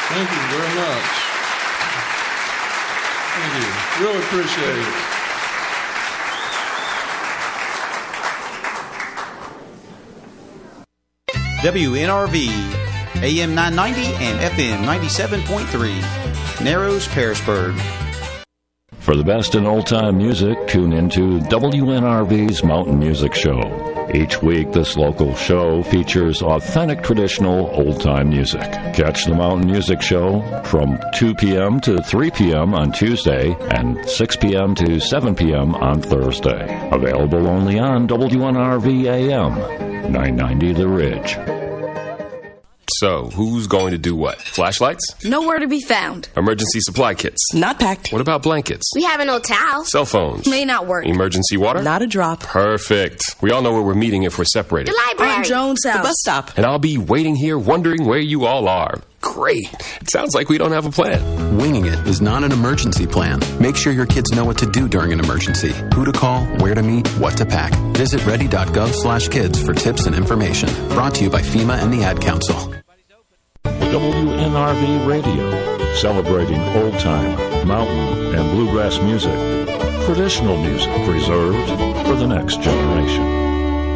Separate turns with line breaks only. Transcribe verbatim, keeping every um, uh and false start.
Thank you very much. Thank you. Really appreciate it.
W N R V, A M nine ninety and F M ninety-seven point three, Narrows, Pearisburg.
For the best in old-time music, tune into W N R V's Mountain Music Show. Each week, this local show features authentic traditional old-time music. Catch the Mountain Music Show from two p.m. to three p.m. on Tuesday and six p.m. to seven p.m. on Thursday. Available only on W N R V A M nine ninety The Ridge.
So, who's going to do what? Flashlights?
Nowhere to be found.
Emergency supply kits?
Not packed.
What about blankets?
We have an old towel.
Cell phones?
May not work.
Emergency water?
Not a drop.
Perfect. We all know where we're meeting if we're separated.
The library. On Jones House. The bus stop.
And I'll be waiting here wondering where you all are. Great. It sounds like we don't have a plan.
Winging it is not an emergency plan. Make sure your kids know what to do during an emergency, who to call, where to meet, what to pack. Visit ready.gov slash kids for tips and information. Brought to you by FEMA and the Ad Council.
W N R V Radio, celebrating old-time, mountain, and bluegrass music. Traditional music preserved for the next generation.